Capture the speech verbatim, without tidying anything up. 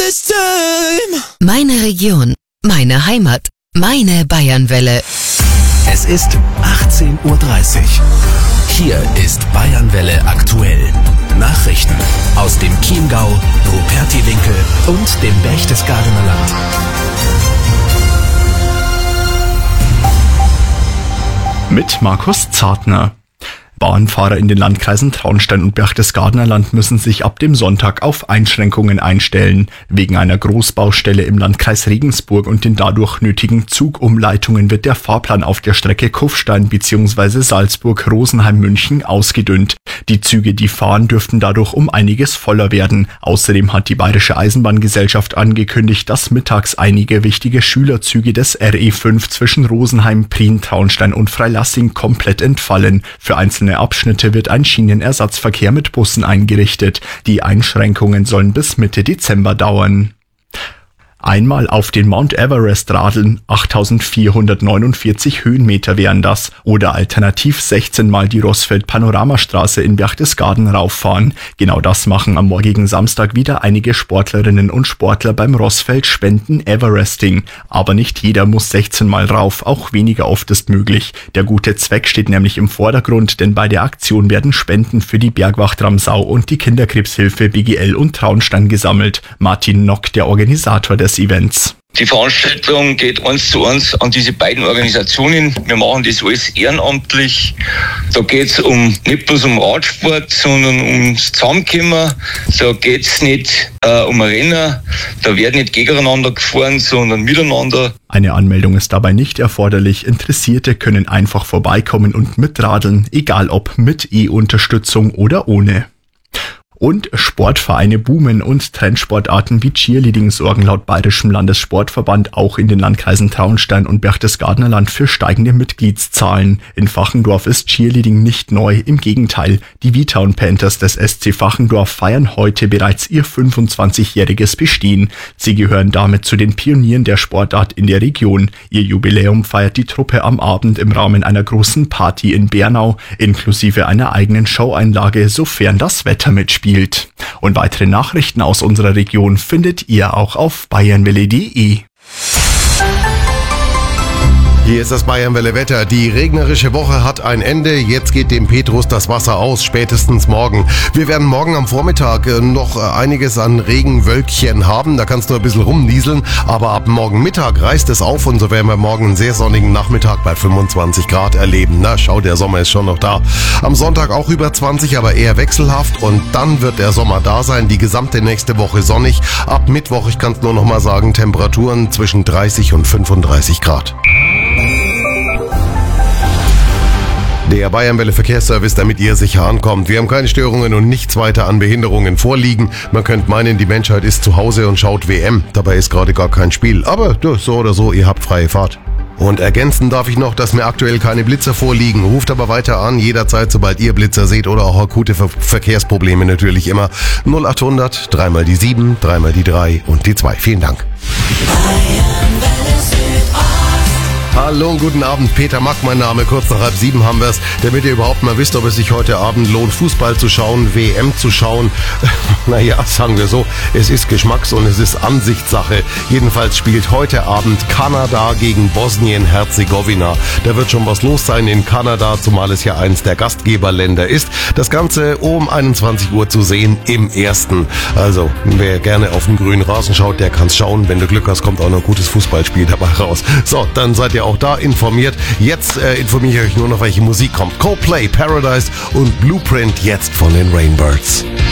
this time. Meine Region, meine Heimat, meine Bayernwelle. Es ist achtzehn Uhr dreißig. Hier ist Bayernwelle aktuell. Nachrichten aus dem Chiemgau, Rupertiwinkel und dem Berchtesgadener Land. Mit Markus Zartner. Bahnfahrer in den Landkreisen Traunstein und Berchtesgadener Land müssen sich ab dem Sonntag auf Einschränkungen einstellen. Wegen einer Großbaustelle im Landkreis Regensburg und den dadurch nötigen Zugumleitungen wird der Fahrplan auf der Strecke Kufstein bzw. Salzburg-Rosenheim-München ausgedünnt. Die Züge, die fahren, dürften dadurch um einiges voller werden. Außerdem hat die Bayerische Eisenbahngesellschaft angekündigt, dass mittags einige wichtige Schülerzüge des R E fünf zwischen Rosenheim, Prien, Traunstein und Freilassing komplett entfallen. Für einzelne Abschnitte wird ein Schienenersatzverkehr mit Bussen eingerichtet. Die Einschränkungen sollen bis Mitte Dezember dauern. Einmal auf den Mount Everest radeln, achttausendvierhundertneunundvierzig Höhenmeter wären das, oder alternativ sechzehn Mal die Rossfeld-Panoramastraße in Berchtesgaden rauffahren. Genau das machen am morgigen Samstag wieder einige Sportlerinnen und Sportler beim Rossfeld Spenden Everesting. Aber nicht jeder muss sechzehn Mal rauf, auch weniger oft ist möglich. Der gute Zweck steht nämlich im Vordergrund, denn bei der Aktion werden Spenden für die Bergwacht Ramsau und die Kinderkrebshilfe B G L und Traunstein gesammelt. Martin Nock, der Organisator des Events. Die Veranstaltung geht eins zu eins an diese beiden Organisationen. Wir machen das alles ehrenamtlich. Da geht es um, nicht bloß um Radsport, sondern ums Zusammenkommen. Da geht es nicht äh, um Rennen. Da wird nicht gegeneinander gefahren, sondern miteinander. Eine Anmeldung ist dabei nicht erforderlich. Interessierte können einfach vorbeikommen und mitradeln, egal ob mit E-Unterstützung oder ohne. Und Sportvereine boomen und Trendsportarten wie Cheerleading sorgen laut Bayerischem Landessportverband auch in den Landkreisen Traunstein und Berchtesgadener Land für steigende Mitgliedszahlen. In Fachendorf ist Cheerleading nicht neu, im Gegenteil. Die V-Town Panthers des S C Fachendorf feiern heute bereits ihr fünfundzwanzigjähriges Bestehen. Sie gehören damit zu den Pionieren der Sportart in der Region. Ihr Jubiläum feiert die Truppe am Abend im Rahmen einer großen Party in Bernau, inklusive einer eigenen Showeinlage, sofern das Wetter mitspielt. Und weitere Nachrichten aus unserer Region findet ihr auch auf bayernwelle punkt de. Hier ist das Bayernwelle Wetter. Die regnerische Woche hat ein Ende. Jetzt geht dem Petrus das Wasser aus, spätestens morgen. Wir werden morgen am Vormittag noch einiges an Regenwölkchen haben. Da kannst du ein bisschen rumnieseln. Aber ab morgen Mittag reißt es auf und so werden wir morgen einen sehr sonnigen Nachmittag bei fünfundzwanzig Grad erleben. Na, schau, der Sommer ist schon noch da. Am Sonntag auch über zwanzig, aber eher wechselhaft. Und dann wird der Sommer da sein. Die gesamte nächste Woche sonnig. Ab Mittwoch, ich kann es nur noch mal sagen, Temperaturen zwischen dreißig und fünfunddreißig Grad. Der Bayernwelle Verkehrsservice, damit ihr sicher ankommt. Wir haben keine Störungen und nichts weiter an Behinderungen vorliegen. Man könnte meinen, die Menschheit ist zu Hause und schaut W M. Dabei ist gerade gar kein Spiel. Aber so oder so, ihr habt freie Fahrt. Und ergänzen darf ich noch, dass mir aktuell keine Blitzer vorliegen. Ruft aber weiter an, jederzeit, sobald ihr Blitzer seht oder auch akute Ver- Verkehrsprobleme natürlich immer. null achthundert, dreimal die sieben, dreimal die drei und die zwei. Vielen Dank. Hallo und guten Abend, Peter Mack, mein Name, kurz nach halb sieben haben wir's, damit ihr überhaupt mal wisst, ob es sich heute Abend lohnt, Fußball zu schauen, W M zu schauen. Naja, sagen wir so, es ist Geschmacks- und es ist Ansichtssache. Jedenfalls spielt heute Abend Kanada gegen Bosnien-Herzegowina. Da wird schon was los sein in Kanada, zumal es ja eins der Gastgeberländer ist. Das Ganze um einundzwanzig Uhr zu sehen im Ersten. Also, wer gerne auf den grünen Rasen schaut, der kann's schauen. Wenn du Glück hast, kommt auch noch ein gutes Fußballspiel dabei raus. So, dann seid ihr auch da informiert. Jetzt äh, informiere ich euch nur noch, welche Musik kommt. Coldplay, Paradise und Blueprint jetzt von den Rainbirds.